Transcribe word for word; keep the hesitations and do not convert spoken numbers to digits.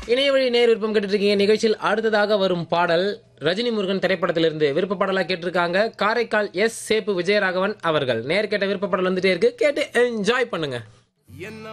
இணைய வழி நேர் விருப்பம் கேட்டு இருக்கீங்க. நிகழ்ச்சியில் அடுத்ததாக வரும் பாடல் ரஜினி முருகன் திரைப்படத்திலிருந்து விருப்ப பாடலா கேட்டிருக்காங்க காரைக்கால் எஸ் சேப்பு விஜயராகவன் அவர்கள். நேர் கேட்ட விருப்ப பாடல் வந்துட்டே இருக்கு, கேட்டு என்ஜாய் பண்ணுங்க.